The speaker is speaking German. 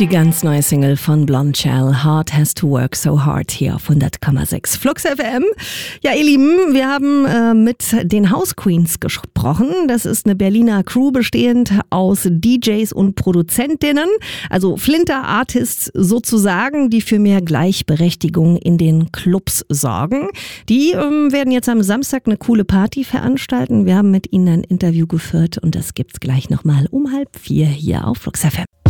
Die ganz neue Single von Blonde Shell, Heart Has to Work So Hard, hier auf 100,6 Flux FM. Ja, ihr Lieben, wir haben mit den House Queens gesprochen. Das ist eine Berliner Crew bestehend aus DJs und Produzentinnen, also Flinter-Artists sozusagen, die für mehr Gleichberechtigung in den Clubs sorgen. Die werden jetzt am Samstag eine coole Party veranstalten. Wir haben mit ihnen ein Interview geführt und das gibt's gleich nochmal um 3:30 hier auf Flux FM.